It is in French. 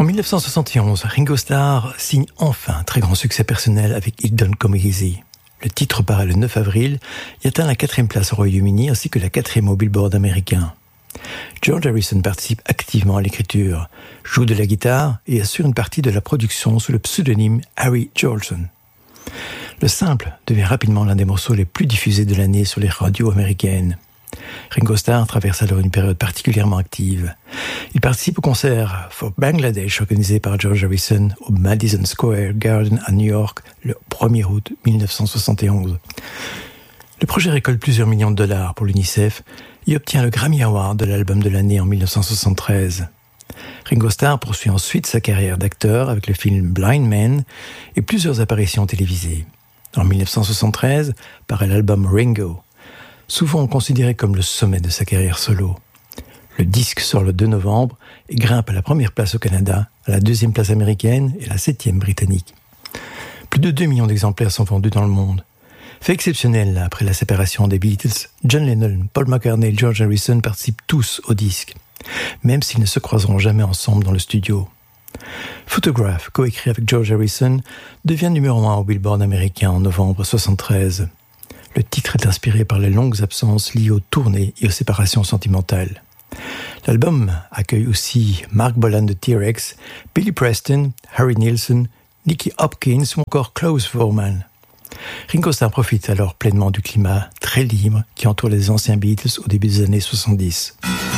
1971, Ringo Starr signe enfin un très grand succès personnel avec It Don't Come Easy. Le titre paraît le 9 avril et atteint la 4e place au Royaume-Uni ainsi que la 4e au Billboard américain. George Harrison participe activement à l'écriture, joue de la guitare et assure une partie de la production sous le pseudonyme Harry Jolson. Le simple devient rapidement l'un des morceaux les plus diffusés de l'année sur les radios américaines. Ringo Starr traverse alors une période particulièrement active. Il participe au concert for Bangladesh organisé par George Harrison au Madison Square Garden à New York le 1er août 1971. Le projet récolte plusieurs millions de dollars pour l'UNICEF et obtient le Grammy Award de l'album de l'année en 1973. Ringo Starr poursuit ensuite sa carrière d'acteur avec le film Blind Man et plusieurs apparitions télévisées. En 1973, paraît l'album Ringo, souvent considéré comme le sommet de sa carrière solo. Le disque sort le 2 novembre et grimpe à la 1re place au Canada, à la 2e place américaine et la 7e britannique. Plus de 2 millions d'exemplaires sont vendus dans le monde. Fait exceptionnel, après la séparation des Beatles, John Lennon, Paul McCartney et George Harrison participent tous au disque, même s'ils ne se croiseront jamais ensemble dans le studio. Photograph, coécrit avec George Harrison, devient numéro 1 au Billboard américain en novembre 1973. Le titre est inspiré par les longues absences liées aux tournées et aux séparations sentimentales. L'album accueille aussi Mark Bolan de T-Rex, Billy Preston, Harry Nilsson, Nicky Hopkins ou encore Klaus Voormann. Ringo Starr profite alors pleinement du climat très libre qui entoure les anciens Beatles au début des années 70.